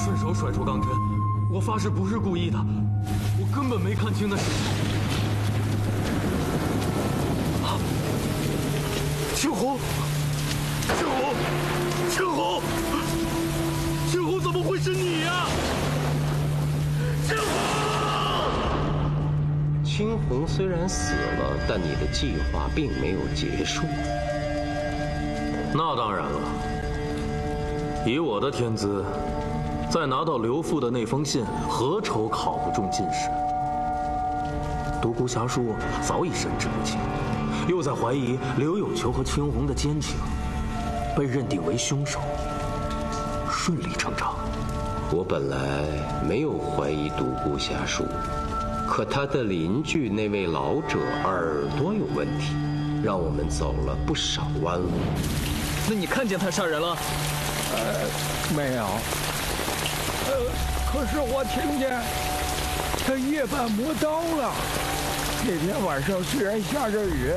顺手甩出钢针，我发誓不是故意的，我根本没看清那是谁。啊！青红，青红，青红，青红，怎么会是你呀？青红！ 青红虽然死了，但你的计划并没有结束。 那当然了，以我的天资，再拿到刘父的那封信，何愁考不中进士？独孤侠叔早已神志不清，又在怀疑刘有求和青红的奸情，被认定为凶手，顺理成章。 我本来没有怀疑独孤侠叔，可他的邻居那位老者耳朵有问题，让我们走了不少弯路。 那你看见他杀人了？ 没有。可是我听见他夜半磨刀了。那天晚上虽然下着雨，